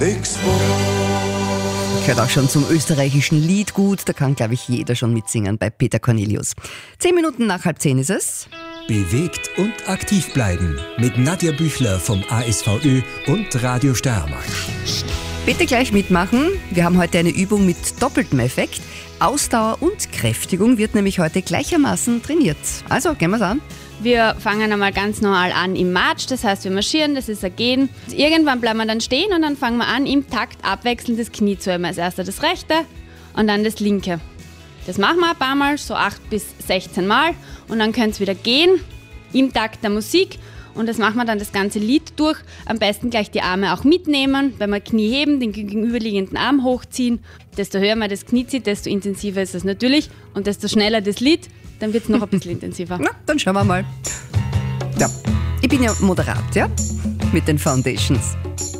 Gehört auch schon zum österreichischen Liedgut, da kann, glaube ich, jeder schon mitsingen bei Peter Cornelius. 10 Minuten nach 9:30 ist es. Bewegt und aktiv bleiben mit Nadja Büchler vom ASVÖ und Radio Steiermark. Bitte gleich mitmachen. Wir haben heute eine Übung mit doppeltem Effekt. Ausdauer und Kräftigung wird nämlich heute gleichermaßen trainiert. Also, gehen wir's an. Wir fangen einmal ganz normal an im Marsch, das heißt wir marschieren, das ist ein Gehen. Irgendwann bleiben wir dann stehen und dann fangen wir an im Takt abwechselnd das Knie zu heben. Als erster das rechte und dann das linke. Das machen wir ein paar Mal, so 8 bis 16 Mal und dann könnt ihr wieder gehen im Takt der Musik und das machen wir dann das ganze Lied durch. Am besten gleich die Arme auch mitnehmen, wenn wir Knie heben, den gegenüberliegenden Arm hochziehen. Desto höher man das Knie zieht, desto intensiver ist es natürlich und desto schneller das Lied, dann wird es noch ein bisschen intensiver. Na, dann schauen wir mal. Ja, ich bin ja moderat, ja, mit den Foundations.